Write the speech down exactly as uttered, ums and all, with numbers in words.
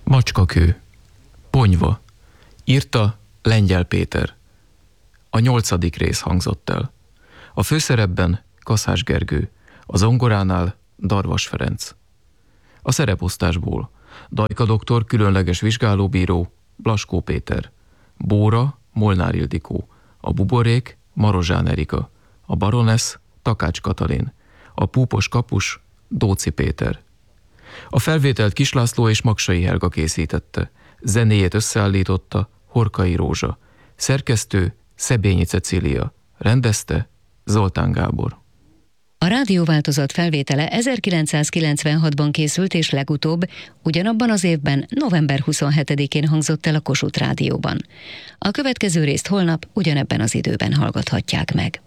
Macskakő. Ponyva. Írta Lengyel Péter. A nyolcadik rész hangzott el. A főszerepben Kaszás Gergő, a zongoránál Darvas Ferenc. A szereposztásból: Dajka doktor, különleges vizsgálóbíró, Blaskó Péter; Bóra, Molnár Ildikó; a buborék, Marozsán Erika; a baronesz, Takács Katalin; a púpos kapus, Dóczy Péter. A felvételt Kis László és Magsai Helga készítette, zenéjét összeállította Horkai Rózsa, szerkesztő Szebényi Cecília, rendezte Zoltán Gábor. A rádióváltozat felvétele ezerkilencszázkilencvenhatban készült, és legutóbb ugyanabban az évben, november huszonhetedikén hangzott el a Kossuth Rádióban. A következő részt holnap ugyanebben az időben hallgathatják meg.